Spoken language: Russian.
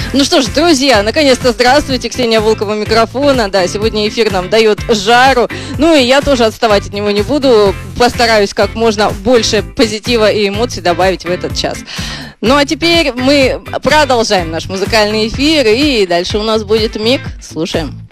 Ну что ж, друзья, наконец-то здравствуйте, Ксения Волкова у микрофона. Да, сегодня эфир нам дает жару. Ну и я тоже отставать от него не буду. Постараюсь как можно больше позитива и эмоций добавить в этот час. Ну а теперь мы продолжаем наш музыкальный эфир. И дальше у нас будет миг. Слушаем.